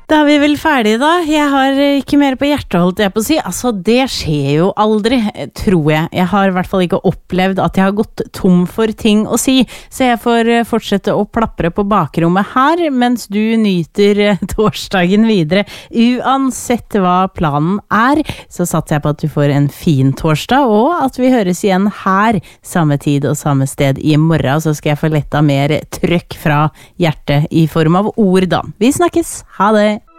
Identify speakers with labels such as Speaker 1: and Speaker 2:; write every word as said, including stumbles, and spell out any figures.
Speaker 1: Da er vi vel ferdige da. Jeg har ikke mer på hjertet, holdt jeg på å si. Altså, det skjer jo aldri, tror jeg. Jeg har I hvert fall ikke opplevd at jeg har gått tom for ting å si. Så jeg får fortsette å plapre på bakrommet her, mens du nyter torsdagen videre. Uansett hva planen er, så satser jeg på at du får en fin torsdag, og at vi høres igjen her, samme tid og samme sted I morgen. Så skal jeg få letta mer trøkk fra hjertet I form av ord da. Vi snakkes. Ha det!